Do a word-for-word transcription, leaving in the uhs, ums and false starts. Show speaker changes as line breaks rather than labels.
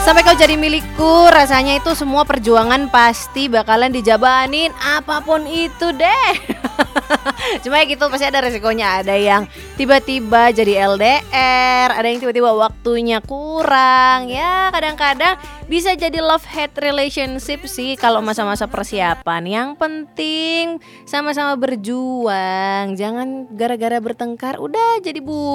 Sampai kau jadi milikku, rasanya itu semua perjuangan pasti bakalan dijabanin apapun itu deh. Cuma ya gitu, pasti ada resikonya. Ada yang tiba-tiba jadi L D R, ada yang tiba-tiba waktunya kurang. Ya kadang-kadang bisa jadi love hate relationship sih kalau masa-masa persiapan. Yang penting sama-sama berjuang. Jangan gara-gara bertengkar udah jadi bu